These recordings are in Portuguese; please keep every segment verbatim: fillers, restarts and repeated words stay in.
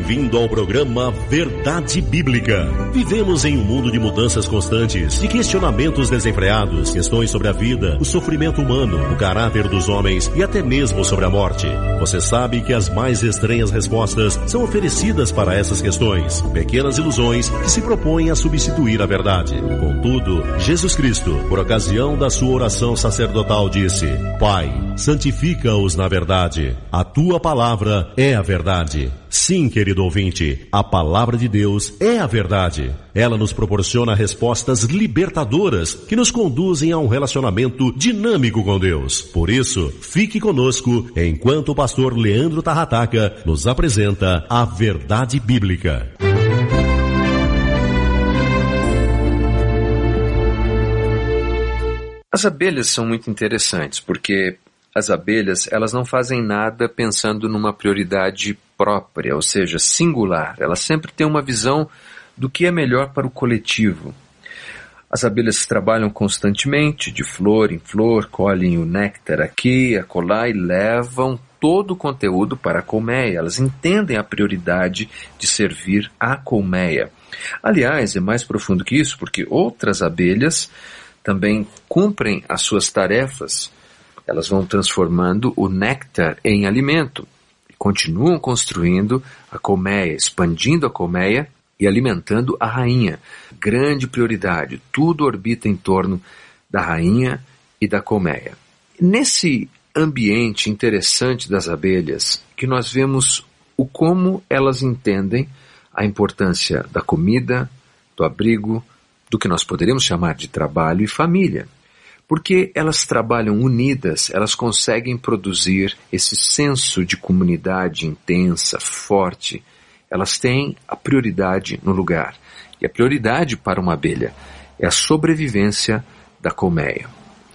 Bem-vindo ao programa Verdade Bíblica. Vivemos em um mundo de mudanças constantes, de questionamentos desenfreados, questões sobre a vida, o sofrimento humano, o caráter dos homens e até mesmo sobre a morte. Você sabe que as mais estranhas respostas são oferecidas para essas questões, pequenas ilusões que se propõem a substituir a verdade. Contudo, Jesus Cristo, por ocasião da sua oração sacerdotal, disse: Pai, santifica-os na verdade. A tua palavra é a verdade. Sim, querido ouvinte, a palavra de Deus é a verdade. Ela nos proporciona respostas libertadoras que nos conduzem a um relacionamento dinâmico com Deus. Por isso, fique conosco enquanto o pastor Leandro Tarrataca nos apresenta a Verdade Bíblica. As abelhas são muito interessantes porque as abelhas, elas não fazem nada pensando numa prioridade própria, ou seja, singular. Elas sempre têm uma visão do que é melhor para o coletivo. As abelhas trabalham constantemente, de flor em flor, colhem o néctar aqui, acolá e levam todo o conteúdo para a colmeia. Elas entendem a prioridade de servir à colmeia. Aliás, é mais profundo que isso, porque outras abelhas também cumprem as suas tarefas. Elas vão transformando o néctar em alimento. Continuam construindo a colmeia, expandindo a colmeia e alimentando a rainha. Grande prioridade, tudo orbita em torno da rainha e da colmeia. Nesse ambiente interessante das abelhas, que nós vemos o como elas entendem a importância da comida, do abrigo, do que nós poderíamos chamar de trabalho e família. Porque elas trabalham unidas, elas conseguem produzir esse senso de comunidade intensa, forte. Elas têm a prioridade no lugar. E a prioridade para uma abelha é a sobrevivência da colmeia.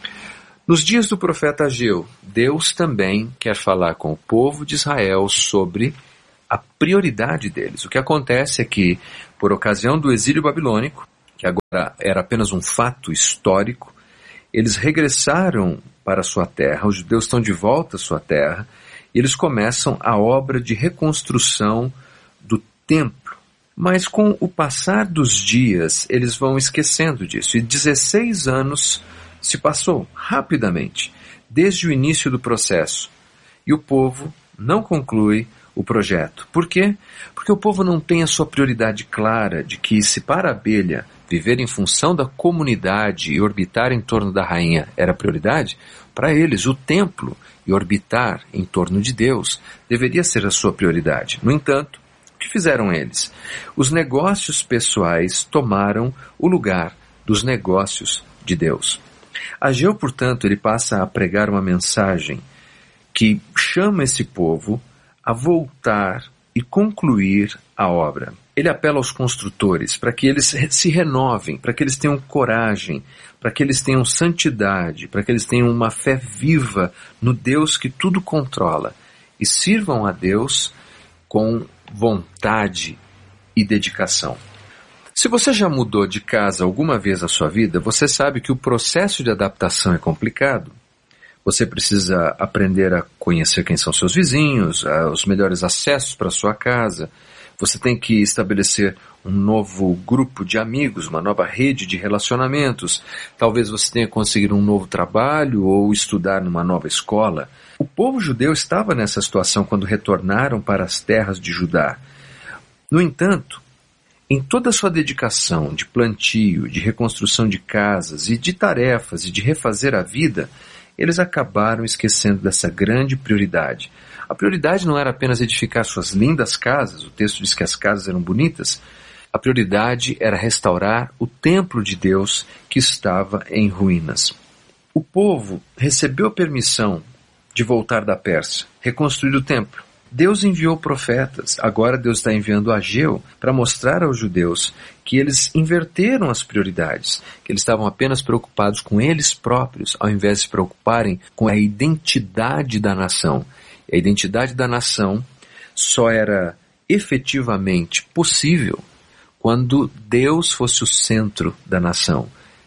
Nos dias do profeta Ageu, Deus também quer falar com o povo de Israel sobre a prioridade deles. O que acontece é que, por ocasião do exílio babilônico, que agora era apenas um fato histórico, eles regressaram para a sua terra, os judeus estão de volta à sua terra, e eles começam a obra de reconstrução do templo. Mas com o passar dos dias, eles vão esquecendo disso, e dezesseis anos se passou rapidamente, desde o início do processo, e o povo não conclui o projeto. Por quê? Porque o povo não tem a sua prioridade clara de que, se para a abelha viver em função da comunidade e orbitar em torno da rainha era prioridade, para eles o templo e orbitar em torno de Deus deveria ser a sua prioridade. No entanto, o que fizeram eles? Os negócios pessoais tomaram o lugar dos negócios de Deus. Ageu, portanto, ele passa a pregar uma mensagem que chama esse povo a voltar e concluir a obra. Ele apela aos construtores para que eles se renovem, para que eles tenham coragem, para que eles tenham santidade, para que eles tenham uma fé viva no Deus que tudo controla e sirvam a Deus com vontade e dedicação. Se você já mudou de casa alguma vez na sua vida, você sabe que o processo de adaptação é complicado. Você precisa aprender a conhecer quem são seus vizinhos, os melhores acessos para a sua casa. Você tem que estabelecer um novo grupo de amigos, uma nova rede de relacionamentos. Talvez você tenha que conseguir um novo trabalho ou estudar numa nova escola. O povo judeu estava nessa situação quando retornaram para as terras de Judá. No entanto, em toda a sua dedicação de plantio, de reconstrução de casas e de tarefas e de refazer a vida, eles acabaram esquecendo dessa grande prioridade. A prioridade não era apenas edificar suas lindas casas, o texto diz que as casas eram bonitas. A prioridade era restaurar o templo de Deus que estava em ruínas. O povo recebeu a permissão de voltar da Pérsia, reconstruir o templo. Deus enviou profetas, agora Deus está enviando Ageu para mostrar aos judeus que eles inverteram as prioridades, que eles estavam apenas preocupados com eles próprios, ao invés de se preocuparem com a identidade da nação. A identidade da nação só era efetivamente possível quando Deus fosse o centro da nação.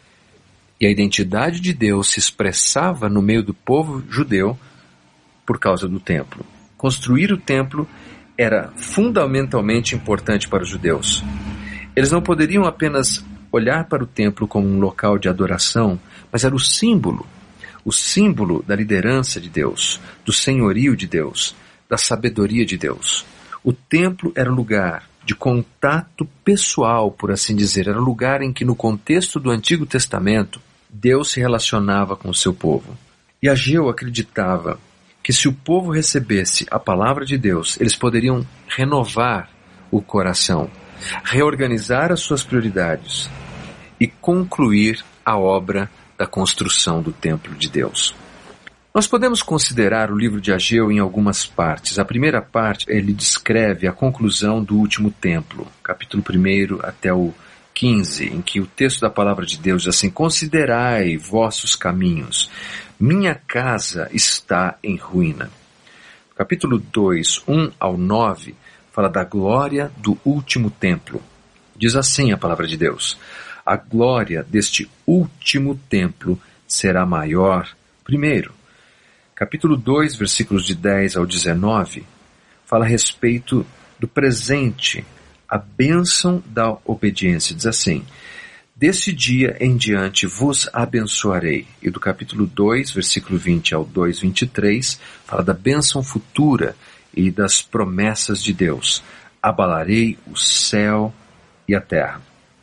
E a identidade de Deus se expressava no meio do povo judeu por causa do templo. Construir o templo era fundamentalmente importante para os judeus. Eles não poderiam apenas olhar para o templo como um local de adoração, mas era o símbolo, o símbolo da liderança de Deus, do senhorio de Deus, da sabedoria de Deus. O templo era um lugar de contato pessoal, por assim dizer, era um lugar em que, no contexto do Antigo Testamento, Deus se relacionava com o seu povo. E Ageu acreditava que se o povo recebesse a palavra de Deus, eles poderiam renovar o coração, reorganizar as suas prioridades e concluir a obra da construção do templo de Deus. Nós podemos considerar o livro de Ageu em algumas partes. A primeira parte, ele descreve a conclusão do último templo, capítulo primeiro até o quinze, em que o texto da palavra de Deus diz assim: considerai vossos caminhos, minha casa está em ruína. Capítulo dois, um ao nove, fala da glória do último templo. Diz assim a palavra de Deus: a glória deste último templo será maior primeiro. Capítulo dois, versículos de dez ao dezenove, fala a respeito do presente, a bênção da obediência. Diz assim: desse dia em diante vos abençoarei. E do capítulo dois, versículo vinte ao dois, vinte e três, fala da bênção futura e das promessas de Deus. Abalarei o céu e a terra.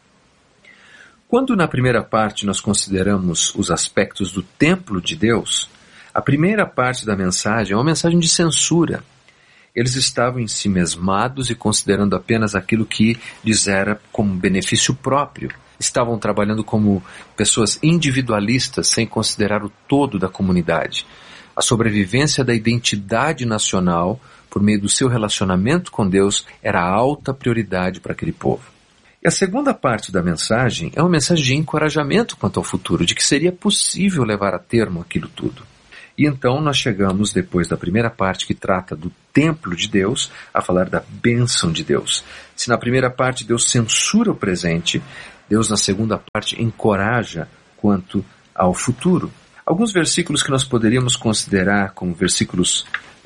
Quando na primeira parte nós consideramos os aspectos do templo de Deus, a primeira parte da mensagem é uma mensagem de censura. Eles estavam ensimesmados e considerando apenas aquilo que lhes era como benefício próprio. Estavam trabalhando como pessoas individualistas sem considerar o todo da comunidade. A sobrevivência da identidade nacional por meio do seu relacionamento com Deus era a alta prioridade para aquele povo. E a segunda parte da mensagem é uma mensagem de encorajamento quanto ao futuro, de que seria possível levar a termo aquilo tudo. E então nós chegamos, depois da primeira parte que trata do templo de Deus, a falar da bênção de Deus. Se na primeira parte Deus censura o presente, Deus na segunda parte encoraja quanto ao futuro. Alguns versículos que nós poderíamos considerar como versículos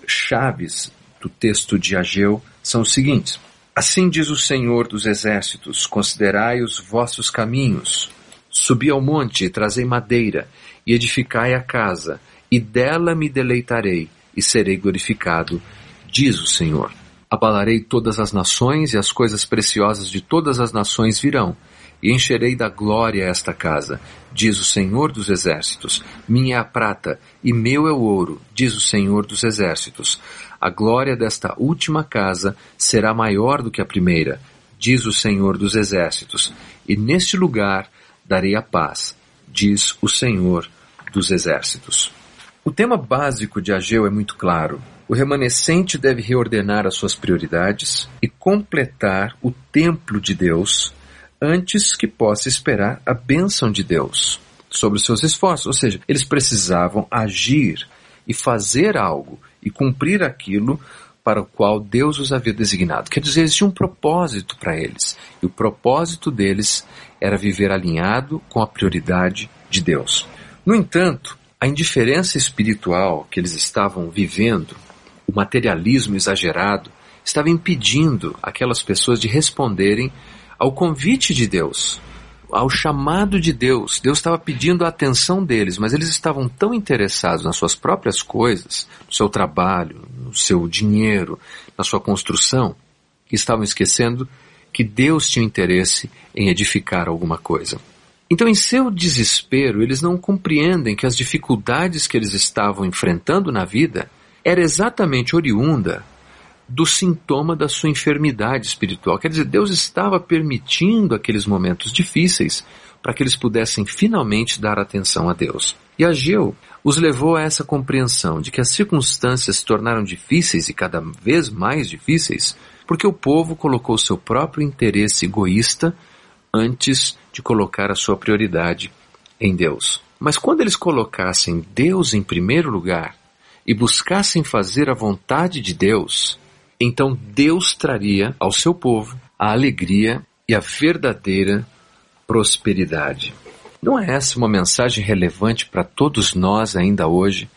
chaves do texto de Ageu são os seguintes: assim diz o Senhor dos Exércitos, considerai os vossos caminhos, subi ao monte e trazei madeira, e edificai a casa, e dela me deleitarei, e serei glorificado, diz o Senhor. Abalarei todas as nações, e as coisas preciosas de todas as nações virão, e encherei da glória esta casa, diz o Senhor dos Exércitos. Minha é a prata, e meu é o ouro, diz o Senhor dos Exércitos. A glória desta última casa será maior do que a primeira, diz o Senhor dos Exércitos. E neste lugar darei a paz, diz o Senhor dos Exércitos. O tema básico de Ageu é muito claro. O remanescente deve reordenar as suas prioridades e completar o templo de Deus antes que possa esperar a bênção de Deus sobre os seus esforços. Ou seja, eles precisavam agir e fazer algo e cumprir aquilo para o qual Deus os havia designado. Quer dizer, existia um propósito para eles. E o propósito deles era viver alinhado com a prioridade de Deus. No entanto, a indiferença espiritual que eles estavam vivendo, o materialismo exagerado, estava impedindo aquelas pessoas de responderem ao convite de Deus, ao chamado de Deus. Deus estava pedindo a atenção deles, mas eles estavam tão interessados nas suas próprias coisas, no seu trabalho, no seu dinheiro, na sua construção, que estavam esquecendo que Deus tinha interesse em edificar alguma coisa. Então, em seu desespero, eles não compreendem que as dificuldades que eles estavam enfrentando na vida era exatamente oriunda do sintoma da sua enfermidade espiritual. Quer dizer, Deus estava permitindo aqueles momentos difíceis para que eles pudessem finalmente dar atenção a Deus. E Ageu os levou a essa compreensão de que as circunstâncias se tornaram difíceis e cada vez mais difíceis porque o povo colocou seu próprio interesse egoísta antes de colocar a sua prioridade em Deus. Mas quando eles colocassem Deus em primeiro lugar e buscassem fazer a vontade de Deus, então Deus traria ao seu povo a alegria e a verdadeira prosperidade. Não é essa uma mensagem relevante para todos nós ainda hoje,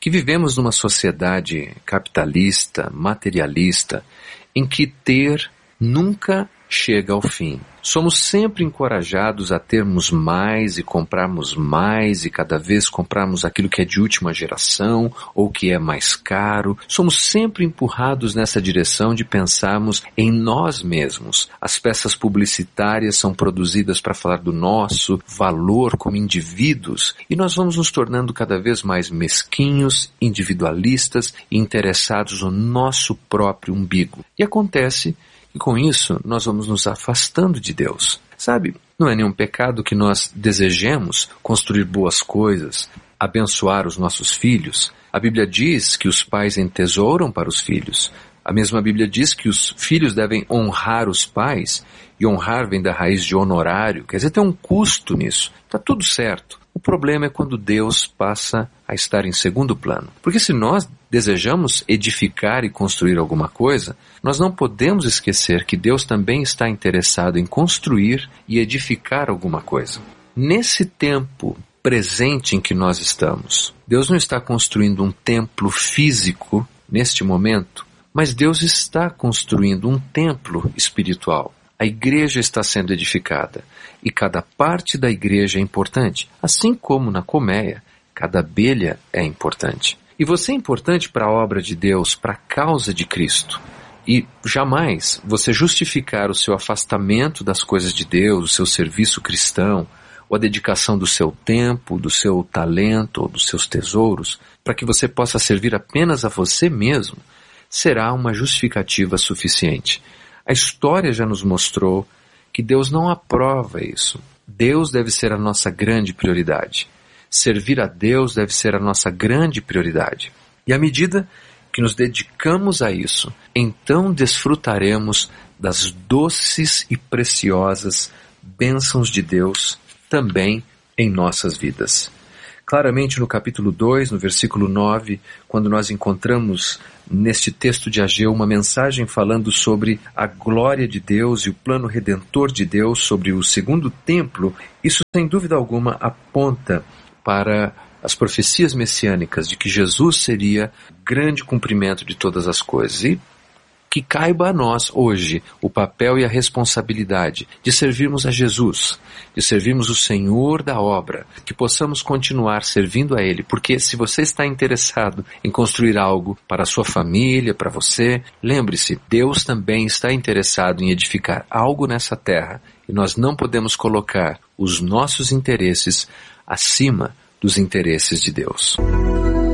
que vivemos numa sociedade capitalista, materialista, em que ter nunca chega ao fim. Somos sempre encorajados a termos mais e comprarmos mais e cada vez comprarmos aquilo que é de última geração ou que é mais caro. Somos sempre empurrados nessa direção de pensarmos em nós mesmos. As peças publicitárias são produzidas para falar do nosso valor como indivíduos e nós vamos nos tornando cada vez mais mesquinhos, individualistas e interessados no nosso próprio umbigo. E acontece e com isso, nós vamos nos afastando de Deus. Sabe, não é nenhum pecado que nós desejemos construir boas coisas, abençoar os nossos filhos. A Bíblia diz que os pais entesouram para os filhos. A mesma Bíblia diz que os filhos devem honrar os pais, e honrar vem da raiz de honorário, quer dizer, tem um custo nisso. Está tudo certo. O problema é quando Deus passa a estar em segundo plano. Porque se nós desejamos edificar e construir alguma coisa, nós não podemos esquecer que Deus também está interessado em construir e edificar alguma coisa. Nesse tempo presente em que nós estamos, Deus não está construindo um templo físico neste momento, mas Deus está construindo um templo espiritual. A igreja está sendo edificada e cada parte da igreja é importante. Assim como na colmeia, cada abelha é importante. E você é importante para a obra de Deus, para a causa de Cristo. E jamais você justificar o seu afastamento das coisas de Deus, o seu serviço cristão, ou a dedicação do seu tempo, do seu talento ou dos seus tesouros, para que você possa servir apenas a você mesmo, será uma justificativa suficiente. A história já nos mostrou que Deus não aprova isso. Deus deve ser a nossa grande prioridade. Servir a Deus deve ser a nossa grande prioridade. E à medida que nos dedicamos a isso, então desfrutaremos das doces e preciosas bênçãos de Deus também em nossas vidas. Claramente no capítulo dois, no versículo nove, quando nós encontramos neste texto de Ageu uma mensagem falando sobre a glória de Deus e o plano redentor de Deus sobre o segundo templo, isso sem dúvida alguma aponta para as profecias messiânicas de que Jesus seria grande cumprimento de todas as coisas. E que caiba a nós hoje o papel e a responsabilidade de servirmos a Jesus, de servirmos o Senhor da obra, que possamos continuar servindo a Ele, porque se você está interessado em construir algo para a sua família, para você, lembre-se, Deus também está interessado em edificar algo nessa terra e nós não podemos colocar os nossos interesses acima dos interesses de Deus.